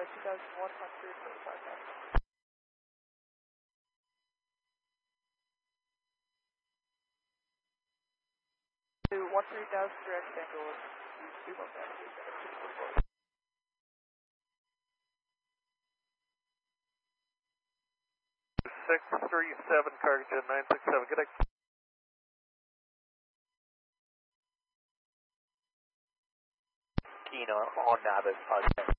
direct angle. 637 Cargo 967, good day. Kino on Nabis,